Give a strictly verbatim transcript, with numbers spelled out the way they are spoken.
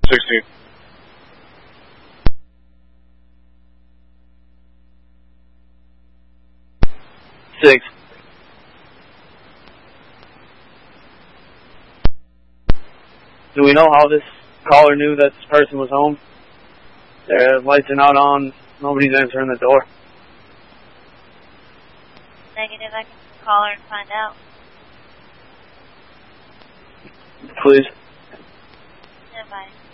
sixteen. Six. Do we know how this caller knew that this person was home? Their lights are not on. Nobody's answering the door. Negative. I can call her and find out. Please. Yeah, bye.